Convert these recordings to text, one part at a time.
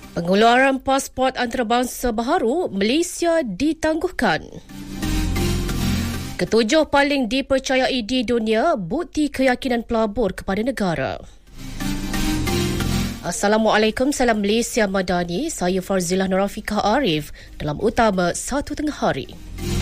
Pengeluaran pasport antarabangsa baharu Malaysia ditangguhkan. Ketujuh paling dipercayai di dunia bukti keyakinan pelabur kepada negara. Assalamualaikum, salam Malaysia Madani. Saya Farzilah Nurafiqah Arif dalam utama 1 tengah hari.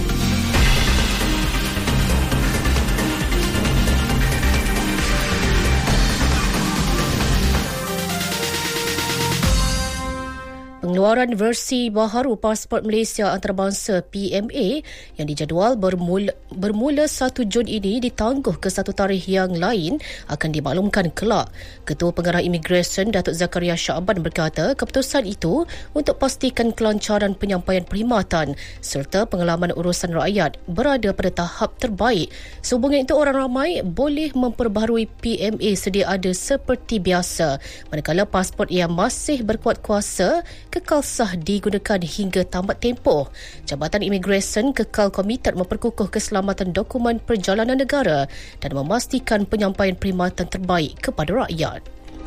Pengeluaran versi baharu pasport Malaysia antarabangsa PMA yang dijadual bermula 1 Jun ini ditangguh ke satu tarikh yang lain akan dimaklumkan kelak. Ketua Pengarah Imigresen Datuk Zakaria Shaaban berkata keputusan itu untuk pastikan kelancaran penyampaian perkhidmatan serta pengalaman urusan rakyat berada pada tahap terbaik. Sehubungan itu, orang ramai boleh memperbaharui PMA sedia ada seperti biasa, manakala pasport yang masih berkuat kuasa kekal sah digunakan hingga tamat tempoh. Jabatan Imigresen kekal komited memperkukuh keselamatan dokumen perjalanan negara dan memastikan penyampaian perkhidmatan terbaik kepada rakyat.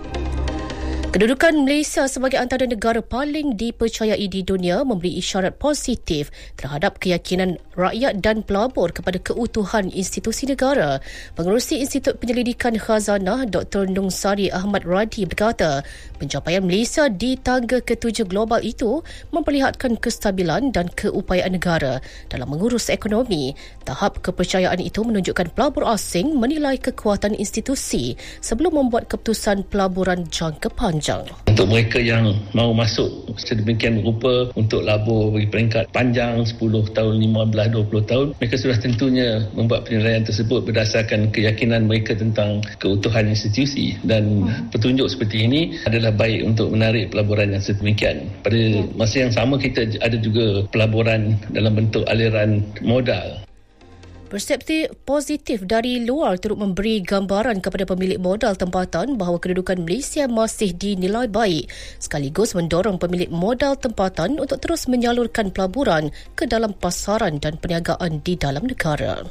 Kedudukan Malaysia sebagai antara negara paling dipercayai di dunia memberi isyarat positif terhadap keyakinan rakyat dan pelabur kepada keutuhan institusi negara. Pengerusi Institut Penyelidikan Khazanah Dr. Nung Sari Ahmad Radi berkata, pencapaian Malaysia di tangga ketujuh global itu memperlihatkan kestabilan dan keupayaan negara dalam mengurus ekonomi. Tahap kepercayaan itu menunjukkan pelabur asing menilai kekuatan institusi sebelum membuat keputusan pelaburan jangka panjang. Untuk mereka yang mahu masuk sedemikian rupa untuk labur bagi peringkat panjang 10 tahun, 15, 20 tahun, mereka sudah tentunya membuat penilaian tersebut berdasarkan keyakinan mereka tentang keutuhan institusi, dan petunjuk seperti ini adalah baik untuk menarik pelaburan yang sedemikian. Pada masa yang sama, kita ada juga pelaburan dalam bentuk aliran modal. Persepsi positif dari luar turut memberi gambaran kepada pemilik modal tempatan bahawa kedudukan Malaysia masih dinilai baik, sekaligus mendorong pemilik modal tempatan untuk terus menyalurkan pelaburan ke dalam pasaran dan perniagaan di dalam negara.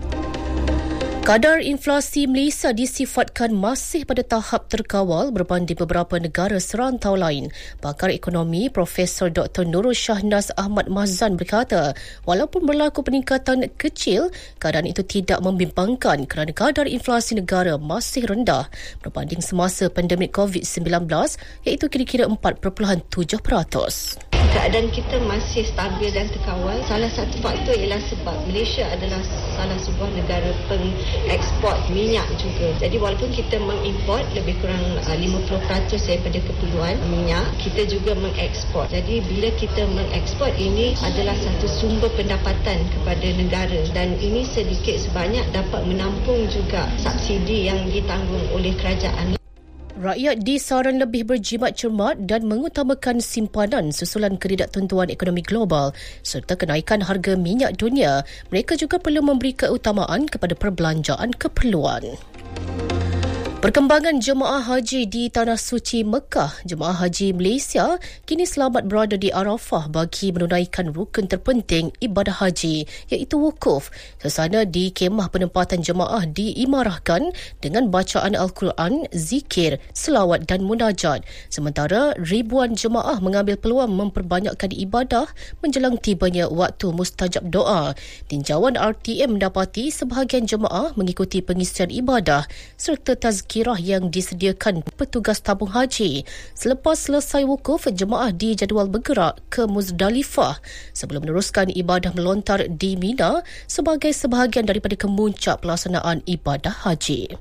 Kadar inflasi Malaysia disifatkan masih pada tahap terkawal berbanding beberapa negara serantau lain. Pakar ekonomi Profesor Dr. Nurul Shahnaz Ahmad Mazan berkata, walaupun berlaku peningkatan kecil, keadaan itu tidak membimbangkan kerana kadar inflasi negara masih rendah berbanding semasa pandemik COVID-19 iaitu kira-kira 4.7%. Keadaan kita masih stabil dan terkawal. Salah satu faktor ialah sebab Malaysia adalah salah sebuah negara pengeksport minyak juga. Jadi walaupun kita mengimport lebih kurang 50% daripada keperluan minyak, kita juga mengeksport. Jadi bila kita mengeksport, ini adalah satu sumber pendapatan kepada negara, dan ini sedikit sebanyak dapat menampung juga subsidi yang ditanggung oleh kerajaan. Rakyat disaran lebih berjimat cermat dan mengutamakan simpanan susulan ketidaktentuan ekonomi global serta kenaikan harga minyak dunia. Mereka juga perlu memberi keutamaan kepada perbelanjaan keperluan. Perkembangan jemaah haji di Tanah Suci Mekah. Jemaah haji Malaysia kini selamat berada di Arafah bagi menunaikan rukun terpenting ibadah haji iaitu wukuf. Suasana di kemah penempatan jemaah diimarahkan dengan bacaan Al-Quran, zikir, selawat dan munajat. Sementara ribuan jemaah mengambil peluang memperbanyakkan ibadah menjelang tibanya waktu mustajab doa. Tinjauan RTM mendapati sebahagian jemaah mengikuti pengisian ibadah serta tazkirah yang disediakan petugas tabung haji. Selepas selesai wukuf, jemaah dijadual bergerak ke Muzdalifah sebelum meneruskan ibadah melontar di Mina sebagai sebahagian daripada kemuncak pelaksanaan ibadah haji.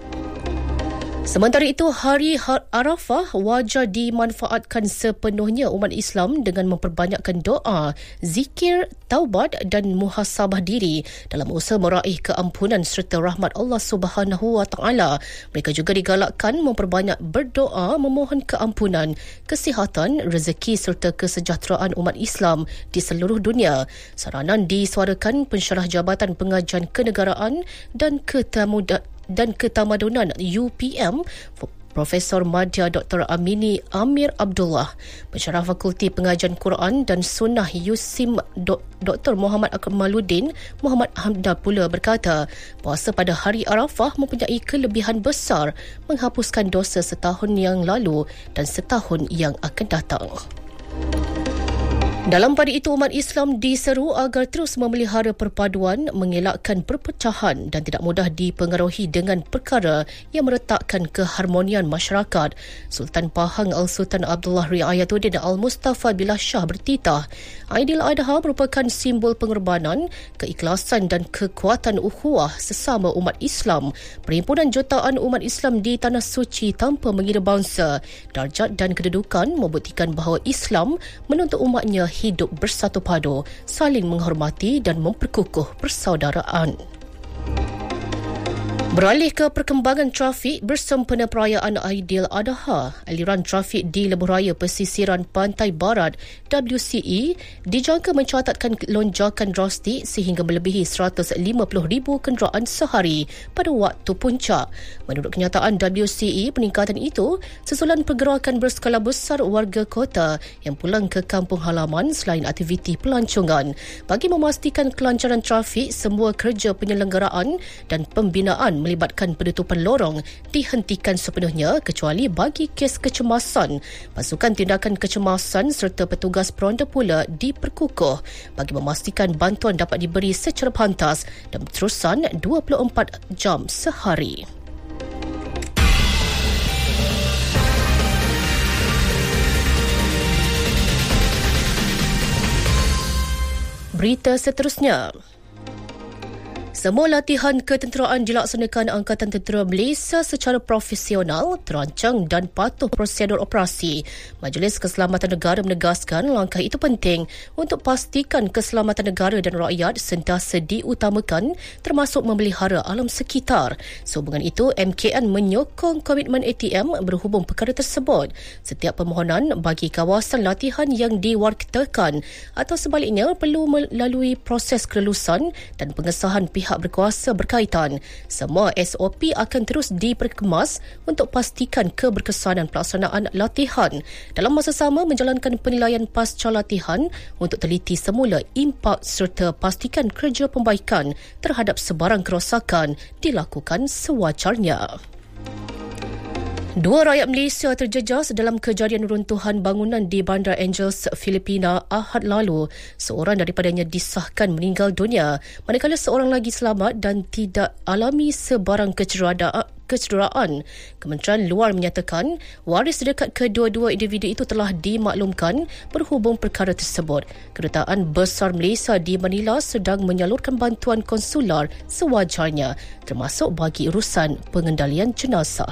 Sementara itu, hari Arafah wajar dimanfaatkan sepenuhnya umat Islam dengan memperbanyakkan doa, zikir, taubat dan muhasabah diri dalam usaha meraih keampunan serta rahmat Allah Subhanahu Wa Taala. Mereka juga digalakkan memperbanyak berdoa memohon keampunan, kesihatan, rezeki serta kesejahteraan umat Islam di seluruh dunia. Saranan disuarakan Pensyarah Jabatan Pengajian Kenegaraan dan Ketamadunan UPM Profesor Madya Dr. Amini Amir Abdullah, Pensyarah Fakulti Pengajian Quran dan Sunnah USIM Dr. Muhammad Akmaluddin Muhammad Hamdan pula berkata, puasa pada hari Arafah mempunyai kelebihan besar menghapuskan dosa setahun yang lalu dan setahun yang akan datang. Dalam pada itu, umat Islam diseru agar terus memelihara perpaduan, mengelakkan perpecahan dan tidak mudah dipengaruhi dengan perkara yang meretakkan keharmonian masyarakat. Sultan Pahang Al-Sultan Abdullah Riayatuddin Al-Mustafa Billah Shah bertitah, Aidiladha merupakan simbol pengorbanan, keikhlasan dan kekuatan ukhuwah sesama umat Islam. Perhimpunan jutaan umat Islam di Tanah Suci tanpa mengira bangsa, darjat dan kedudukan membuktikan bahawa Islam menuntut umatnya hidup bersatu padu, saling menghormati dan memperkukuh persaudaraan. Beralih ke perkembangan trafik bersempena perayaan Aidiladha, aliran trafik di Lebuhraya Pesisiran Pantai Barat WCE dijangka mencatatkan lonjakan drastik sehingga melebihi 150,000 kenderaan sehari pada waktu puncak. Menurut kenyataan WCE, peningkatan itu susulan pergerakan berskala besar warga kota yang pulang ke kampung halaman selain aktiviti pelancongan. Bagi memastikan kelancaran trafik, semua kerja penyelenggaraan dan pembinaan melibatkan penutupan lorong dihentikan sepenuhnya kecuali bagi kes kecemasan. Pasukan tindakan kecemasan serta petugas peronda pula diperkukuh bagi memastikan bantuan dapat diberi secara pantas dan berterusan 24 jam sehari. Berita seterusnya. Semua latihan ketenteraan dilaksanakan Angkatan Tentera Malaysia secara profesional, terancang dan patuh prosedur operasi. Majlis Keselamatan Negara menegaskan langkah itu penting untuk pastikan keselamatan negara dan rakyat sentiasa diutamakan termasuk memelihara alam sekitar. Sehubungan itu, MKN menyokong komitmen ATM berhubung perkara tersebut. Setiap permohonan bagi kawasan latihan yang diwartakan atau sebaliknya perlu melalui proses kelulusan dan pengesahan pihak berkuasa berkaitan. Semua SOP akan terus diperkemas untuk pastikan keberkesanan pelaksanaan latihan. Dalam masa sama, menjalankan penilaian pasca latihan untuk teliti semula impak serta pastikan kerja pembaikan terhadap sebarang kerosakan dilakukan sewajarnya. 2 rakyat Malaysia terjejas dalam kejadian runtuhan bangunan di Bandar Angels, Filipina Ahad lalu. Seorang daripadanya disahkan meninggal dunia, manakala seorang lagi selamat dan tidak alami sebarang kecederaan. Kementerian Luar menyatakan waris dekat kedua-dua individu itu telah dimaklumkan berhubung perkara tersebut. Kedutaan Besar Malaysia di Manila sedang menyalurkan bantuan konsular sewajarnya, termasuk bagi urusan pengendalian jenazah.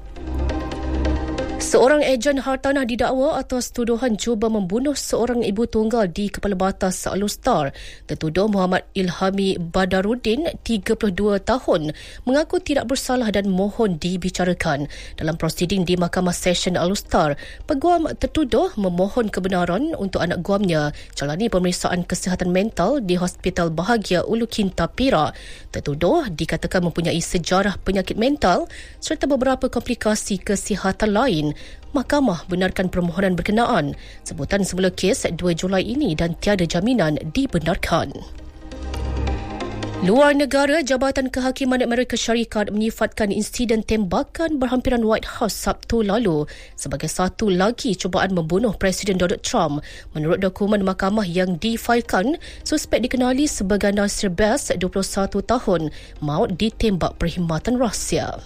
Seorang ejen hartanah didakwa atas tuduhan cuba membunuh seorang ibu tunggal di Kepala Batas Alustar. Tertuduh Muhammad Ilhami Badaruddin, 32 tahun, mengaku tidak bersalah dan mohon dibicarakan. Dalam prosiding di Mahkamah Session Alustar, peguam tertuduh memohon kebenaran untuk anak guamnya jalani pemeriksaan kesihatan mental di Hospital Bahagia Ulu Kinta, Perak. Tertuduh dikatakan mempunyai sejarah penyakit mental serta beberapa komplikasi kesihatan lain. Mahkamah benarkan permohonan berkenaan. Sebutan semula kes 2 Julai ini dan tiada jaminan dibenarkan. Luar negara, Jabatan Kehakiman Amerika Syarikat menyifatkan insiden tembakan berhampiran White House Sabtu lalu sebagai satu lagi cubaan membunuh Presiden Donald Trump. Menurut dokumen mahkamah yang difailkan, suspek dikenali sebagai Nasir Bass, 21 tahun, maut ditembak perkhidmatan rahsia.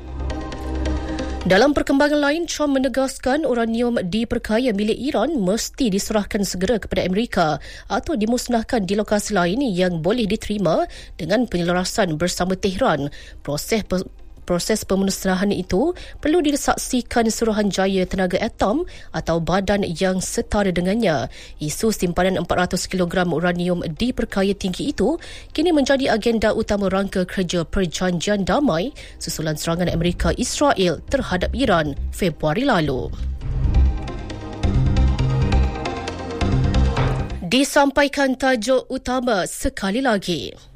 Dalam perkembangan lain, Trump menegaskan uranium diperkaya milik Iran mesti diserahkan segera kepada Amerika atau dimusnahkan di lokasi lain yang boleh diterima dengan penyelarasan bersama Tehran. Proses pemusnahan itu perlu disaksikan Suruhanjaya Tenaga Atom atau badan yang setara dengannya. Isu simpanan 400 kg uranium diperkaya tinggi itu kini menjadi agenda utama rangka kerja Perjanjian Damai susulan serangan Amerika Israel terhadap Iran Februari lalu. Disampaikan tajuk utama sekali lagi.